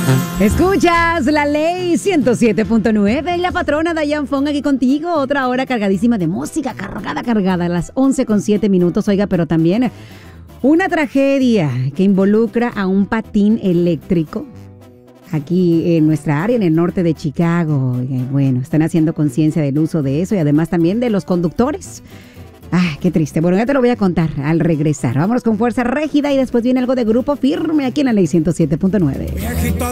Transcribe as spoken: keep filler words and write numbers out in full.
Escuchas la ley ciento siete punto nueve y la patrona Dayan Fong aquí contigo. Otra hora cargadísima de música, cargada, cargada, a las once con siete minutos. Oiga, pero también una tragedia que involucra a un patín eléctrico aquí en nuestra área, en el norte de Chicago. Bueno, están haciendo conciencia del uso de eso y además también de los conductores. Ay, qué triste. Bueno, ya te lo voy a contar al regresar. Vámonos con Fuerza Régida y después viene algo de Grupo Firme aquí en la ley ciento siete punto nueve.